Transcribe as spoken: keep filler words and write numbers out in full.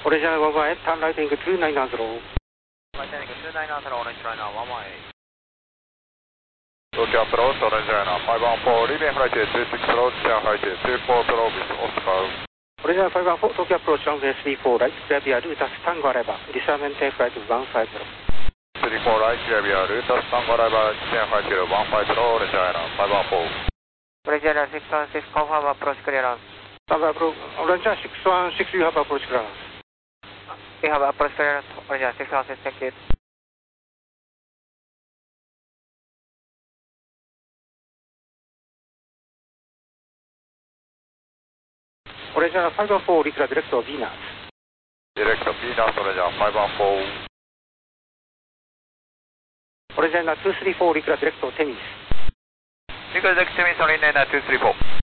Original one one eight, turn right into two nine zero. Right heading two nine zero, orange liner one one eight. Tokyo approach, orange liner five one four, leaving flight two six approach, Shanghai two four zero with Oscar. Original five one four, Tokyo approach runway three four right, clear via Lutas Tango arrival, disarmament take flight one five zero. three four right, clear via Lutas Tango arrival, Shanghai one five zero, orange liner five one four. Orange liner six one six, confirm approach clearance. Orange liner six one six, you have approach clearance. We have approach clearance, Orange liner six one six, thank you. Orange liner five one four, declare direct to Venus. Direct to Venus, orange liner five one four. Orange liner two three four, declare direct to Tennis. Declare direct to Tennis, orange liner two three four.